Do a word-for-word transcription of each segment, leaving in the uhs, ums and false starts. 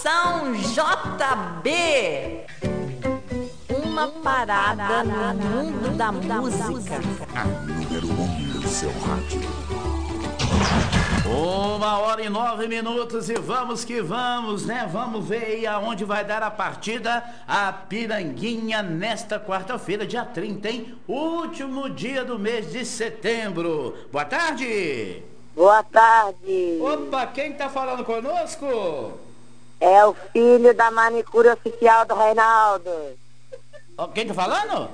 Moção J B. Uma parada no mundo da música. A número um do seu rádio. Uma hora e nove minutos e vamos que vamos, né? Vamos ver aí aonde vai dar a partida a Piranguinha nesta quarta-feira, dia trinta, hein? Último dia do mês de setembro. Boa tarde! Boa tarde. Opa, quem tá falando conosco? É o filho da manicure oficial do Reinaldo. Ó, quem tá falando?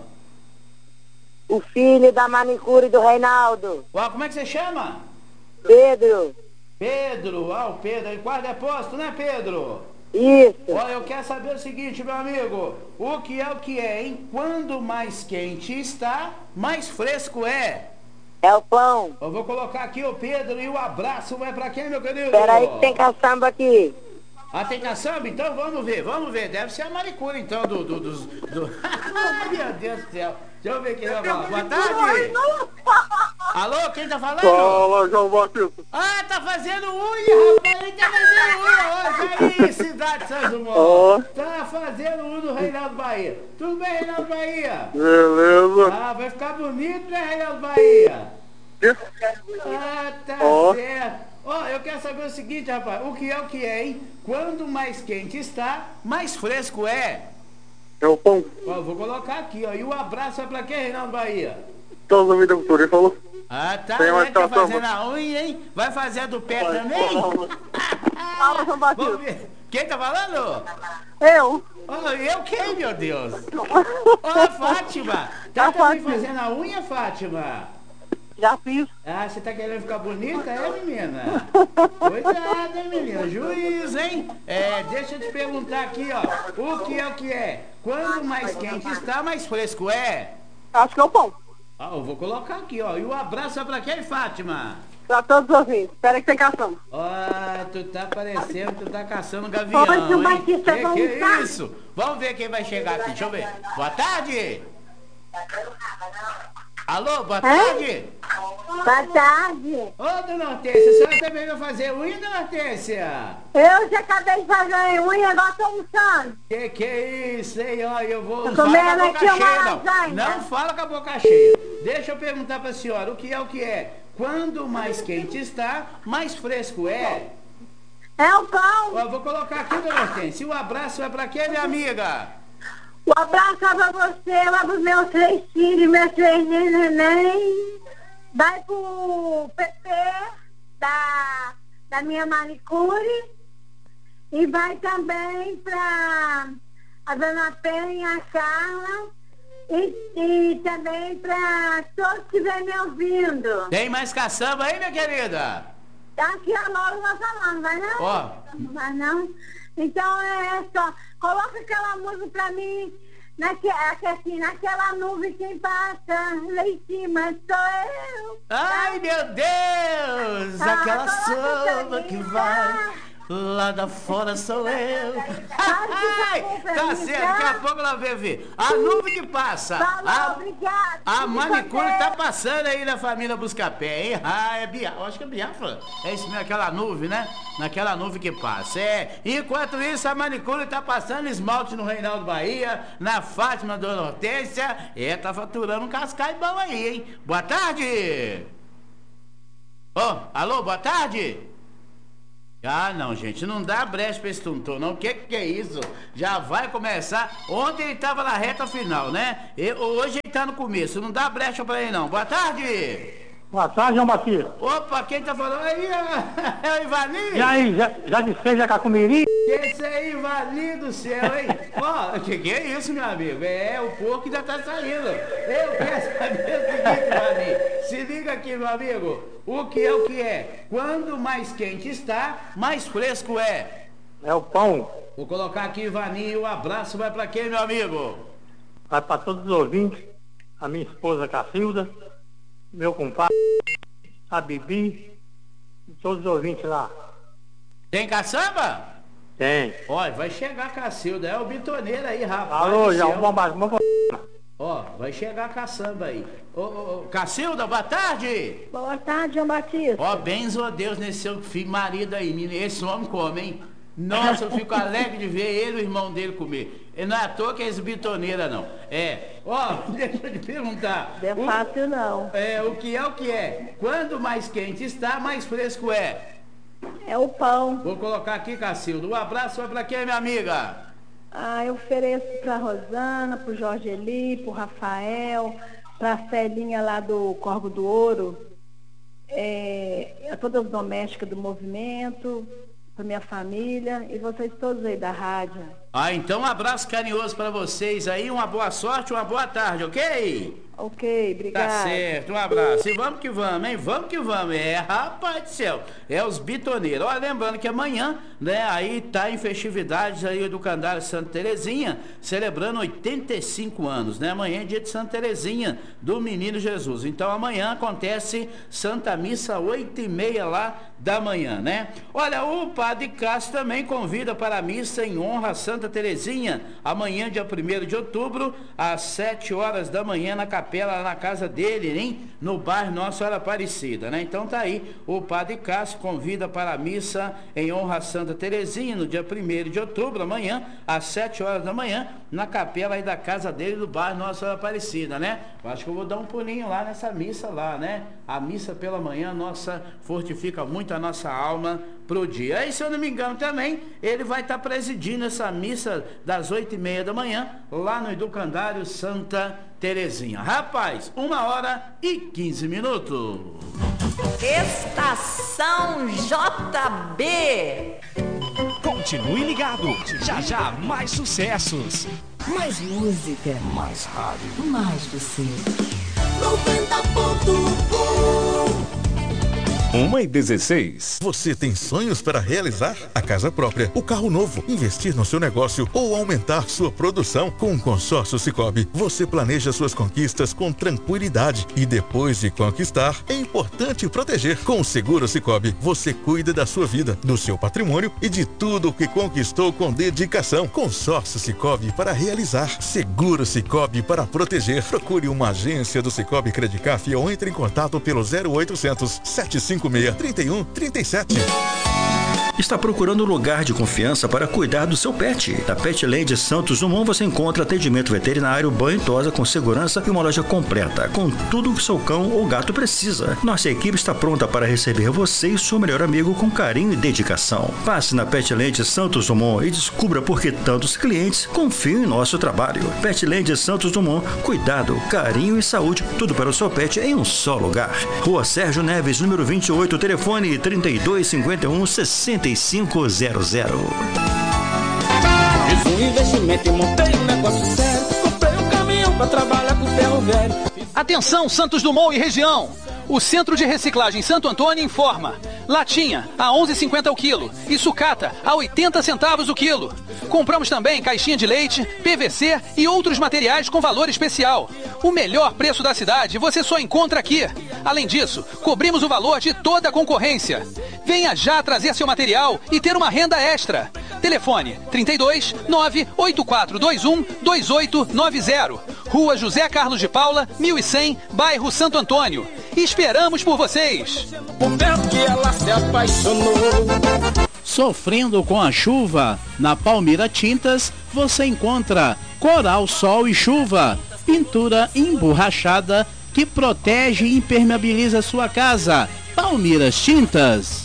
O filho da manicure do Reinaldo. Uau, como é que você chama? Pedro. Pedro, ah, o Pedro, em qual depósito, né, Pedro? Isso. Olha, eu quero saber o seguinte, meu amigo, o que é o que é, hein? Quando mais quente está, mais fresco é. É o pão. Eu vou colocar aqui o Pedro e o abraço vai pra quem, meu querido? Peraí que tem caçamba aqui. Ah, tem caçamba? Então vamos ver, vamos ver. Deve ser a manicure, então, do... do, do, do... Ai, meu Deus do céu. Deixa eu ver quem vai falar. Boa tarde. Alô, quem tá falando? Fala, João Batista. Ah, tá fazendo unha, rapaz. Ele tá fazendo unha hoje aí, cidade de São João. Ó. Tá fazendo unha do Reinaldo Bahia. Tudo bem, Reinaldo Bahia? Beleza. Ah, vai ficar bonito, né, Reinaldo Bahia? Ah, tá Ó. certo. Ó, eu quero saber o seguinte, rapaz. O que é o que é, hein? Quando mais quente está, mais fresco é. É o pão. Ó, eu vou colocar aqui, ó. E o abraço é pra quem, Reinaldo Bahia? Toda a vida cultura, ele falou. Ah, tá, Tem mais né? Tá caçamba. fazendo a unha, hein? Vai fazer a do pé também? Fala, João Batista. Vamos ver. Quem tá falando? Eu. Oh, eu quem, meu Deus? Ó, a Fátima. Tá A também Fátima. fazendo a unha, Fátima? Já fiz. Ah, você tá querendo ficar bonita, é, menina? Cuidado, hein, menina? Juiz, hein? É, deixa eu te perguntar aqui, ó. O que é o que é? Quando mais quente está, mais fresco é? Acho que é o pão. Ah, eu vou colocar aqui, ó. E o abraço é pra quem, Fátima? Pra todos os ouvintes. Espera que tem caçamba. Ó, tu tá parecendo, tu tá caçando gavião, Oi, seu hein? Batista, Que vamos que é lá. isso? Vamos ver quem vai chegar aqui, deixa eu ver. Boa tarde! Alô, boa tarde! Boa tarde. Ô, dona Hortência, a senhora também vai fazer unha, dona Hortência? Eu já acabei de fazer unha, agora tô almoçando. Que que é isso, hein? Ó, eu vou... Tô Não fala com a comendo boca aqui uma cheia, não. lasanha. Não fala com a boca cheia. Deixa eu perguntar pra senhora, o que é o que é? Quando mais quente está, mais fresco é? É o pão. Ó, eu vou colocar aqui, dona Hortência. E o abraço é pra quem, minha amiga? Um abraço pra você, lá pros meus três filhos, meus três neném. Vai pro P P da, da minha manicure. E vai também pra a Dona Penha, a Carla. E, e também pra todos que estiverem me ouvindo. Tem mais caçamba aí, minha querida? Aqui a Laura vai falando, vai não? Ó. Vai não? Então é só, coloca aquela música pra mim, naque, assim, naquela nuvem que passa lá em cima, sou eu. Ai, meu Deus! Ah, Aquela coloca samba pra que mim, vai... tá? Lá da fora sou eu. Ai, Ai, tá tá bom, certo, tá? daqui a pouco ela vem ver. A nuvem que passa. Falou, A, obrigada. a manicure Fica tá bem. passando aí na família Buscapé, hein? Ah, é Biafra. Eu acho que é Biafra. É isso mesmo, aquela nuvem, né? Naquela nuvem que passa. É. Enquanto isso, a manicure tá passando esmalte no Reinaldo Bahia, na Fátima Dona Hortência. É, tá faturando um cascai bom aí, hein? Boa tarde! Ô, alô, boa tarde! Ah, não, gente, não dá brecha pra esse tontor, não. O que que é isso? Já vai começar. Ontem ele tava na reta final, né? E hoje ele tá no começo. Não dá brecha pra ele, não. Boa tarde! Boa tarde, João Batista. Opa, quem tá falando aí? É é o Ivani? E aí, já, já desfez a cacumiri? Esse aí, Ivani do céu, hein? Ó, o que que é isso, meu amigo? É, o porco ainda tá saindo. Eu quero saber o seguinte, Ivani. Se liga aqui, meu amigo. O que é o que é? Quando mais quente está, mais fresco é. É o pão. Vou colocar aqui, Ivani, o abraço vai pra quem, meu amigo? Vai para todos os ouvintes, a minha esposa Cacilda, meu compadre, a Bibi, e todos os ouvintes lá. Tem caçamba? Tem. Olha, vai chegar a Cacilda, é o bitoneiro aí, rapaz. Alô, do já céu. um bomba. Ó, vai chegar a caçamba aí. Ô, ô, ô, Cacilda, boa tarde. Boa tarde, João Batista. Ó, benzo a Deus nesse seu filho, marido aí, menino. Esse homem come, hein? Nossa, eu fico alegre de ver ele e o irmão dele comer. E não é à toa que é bitoneira, não. É, ó, deixa eu te perguntar. Não é o, fácil, não. É, o que é o que é? Quando mais quente está, mais fresco é. É o pão. Vou colocar aqui, Cacilda. Um abraço vai pra quem, minha amiga? Ah, eu ofereço pra Rosana, pro Jorge Eli, pro Rafael, pra Celinha lá do Corgo do Ouro, é, a todas as domésticas do movimento, pra minha família e vocês todos aí da rádio. Ah, então um abraço carinhoso pra vocês aí, uma boa sorte, uma boa tarde, ok? Ok, obrigado. Tá certo, um abraço. E vamos que vamos, hein? Vamos que vamos. É, rapaz do céu, é os bitoneiros. Olha, lembrando que amanhã, né, aí tá em festividades aí do Candário Santa Terezinha, celebrando oitenta e cinco anos, né? Amanhã é dia de Santa Terezinha, do Menino Jesus. Então amanhã acontece Santa Missa, oito e meia lá da manhã, né? Olha, o Padre Cássio também convida para a missa em honra a Santa Terezinha, amanhã, dia primeiro de outubro, às sete horas da manhã, na capela, lá na casa dele, hein? No bairro Nossa Senhora Aparecida, né? Então tá aí, o Padre Cássio convida para a missa em honra a Santa Terezinha, no dia primeiro de outubro, amanhã, às sete horas da manhã, na capela aí da casa dele, do bairro Nossa Senhora Aparecida, né? Eu acho que eu vou dar um pulinho lá nessa missa lá, né? A missa pela manhã, nossa, fortifica muito a nossa alma pro dia. Aí, se eu não me engano também, ele vai estar tá presidindo essa missa das oito e meia da manhã, lá no Educandário Santa Terezinha. Rapaz, uma hora e quinze minutos. Estação J B. Continue ligado, já já mais sucessos. Mais música. Mais rádio. Mais você. noventa ponto um. uma e dezesseis. Você tem sonhos para realizar? A casa própria, o carro novo, investir no seu negócio ou aumentar sua produção? Com o Consórcio Sicoob, você planeja suas conquistas com tranquilidade e depois de conquistar, é importante proteger. Com o Seguro Sicoob, você cuida da sua vida, do seu patrimônio e de tudo o que conquistou com dedicação. Consórcio Sicoob para realizar. Seguro Sicoob para proteger. Procure uma agência do Sicoob Credicaf ou entre em contato pelo zero oitocentos, sete cinco seis, três um três sete. Está procurando um lugar de confiança para cuidar do seu pet? Na Petland Santos Dumont você encontra atendimento veterinário, banho e tosa com segurança e uma loja completa, com tudo o que seu cão ou gato precisa. Nossa equipe está pronta para receber você e seu melhor amigo com carinho e dedicação. Passe na Petland Santos Dumont e descubra por que tantos clientes confiam em nosso trabalho. Petland Santos Dumont, cuidado, carinho e saúde, tudo para o seu pet em um só lugar. Rua Sérgio Neves, número vinte e oito, telefone trinta e dois, cinquenta e um, sessenta e cinco zero zero. Fiz um investimento e montei um negócio sério. Comprei um caminhão pra trabalhar com ferro velho. Atenção, Santos Dumont e região. O Centro de Reciclagem Santo Antônio informa: latinha a onze e cinquenta o quilo e sucata a oitenta centavos o quilo. Compramos também caixinha de leite, P V C e outros materiais com valor especial. O melhor preço da cidade você só encontra aqui. Além disso, cobrimos o valor de toda a concorrência. Venha já trazer seu material e ter uma renda extra. Telefone trinta e dois, nove oito quatro dois um, dois oito nove zero. Rua José Carlos de Paula, mil e cem, bairro Santo Antônio. Esperamos por vocês. Que ela se apaixonou. Sofrendo com a chuva? Na Palmira Tintas você encontra Coral, Sol e Chuva, pintura emborrachada que protege e impermeabiliza sua casa. Palmiras Tintas.